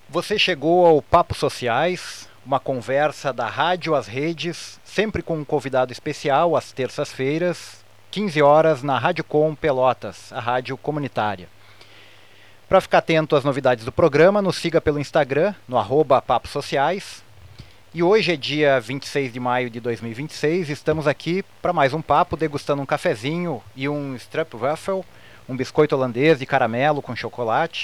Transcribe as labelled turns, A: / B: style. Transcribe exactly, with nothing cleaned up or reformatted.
A: Você chegou ao Papo Sociais, uma conversa da rádio às redes, sempre com um convidado especial às terças-feiras, quinze horas na Rádio Com Pelotas, a rádio comunitária. Para ficar atento às novidades do programa, nos siga pelo Instagram, no arroba Papo Sociais. E hoje é dia vinte e seis de maio de dois mil e vinte e seis, estamos aqui para mais um papo, degustando um cafezinho e um Stroopwafel, um biscoito holandês de caramelo com chocolate.